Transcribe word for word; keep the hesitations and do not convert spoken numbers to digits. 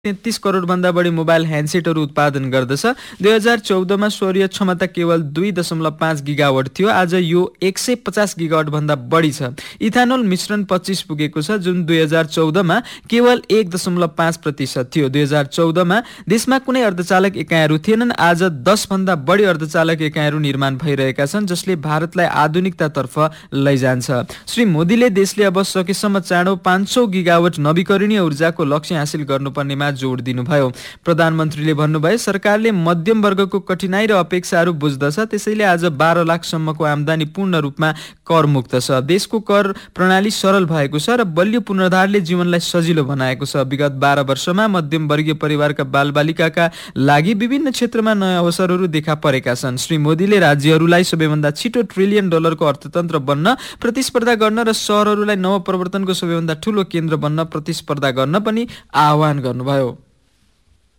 तेत्तीस करोड भन्दा बढी मोबाइल ह्यान्डसेटहरू उत्पादन गर्दछ। दुई हजार चौधमा सौर्य क्षमता केवल दुई दशमलव पाँच गिगावाट थियो, आज यो एक सय पचास गिगावाट भन्दा बढी छ। इथानोल मिश्रण पच्चिस पुगेको छ, जुन दुई हजार चौधमा केवल एक दशमलव पाँच प्रतिशत थियो। दुई हजार चौधमा देशमा कुनै अर्धचालक एकाइहरू थिएनन्, आज दस भन्दा बढी अर्धचालक एकाइहरू निर्माण भइरहेका छन्, जसले भारतलाई आधुनिकतातर्फ लैजान्छ। श्री मोदीले देशले अब सकेसम्म चाँडो पाँच सौ गिगावाट नवीकरणीय ऊर्जाको लक्ष्य हासिल गर्नुपर्नेमा जोड दिनुभयो। प्रधानमन्त्रीले भन्नुभयो, सरकारले मध्यम वर्गको कठिनाई र अपेक्षाहरू बुझ्दछ, त्यसैले आज बाह्र लाखसम्मको आम्दानी पूर्ण रूपमा करमुक्त छ। देशको कर प्रणाली सरल भएको छ र बलियो पुनर्धारले जीवनलाई सजिलो बनाएको छ। विगत बाह्र वर्षमा मध्यम वर्गीय परिवारका बालबालिकाका लागि विभिन्न क्षेत्रमा नयाँ अवसरहरू देखा परेका छन्। श्री मोदीले राज्यहरूलाई सबैभन्दा छिटो ट्रिलियन डलरको अर्थतन्त्र बन्न प्रतिस्पर्धा गर्न र सहरहरूलाई नवप्रवर्तनको सबैभन्दा ठूलो केन्द्र बन्न प्रतिस्पर्धा गर्न पनि आह्वान गर्नुभयो।